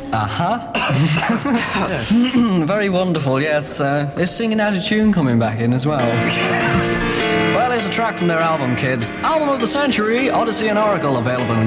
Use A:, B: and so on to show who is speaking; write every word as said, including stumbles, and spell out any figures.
A: Uh-huh. Very wonderful, yes. Uh, is Singing Out of Tune coming back in as well? Well, here's a track from their album, kids. Album of the Century, Odyssey and Oracle, available in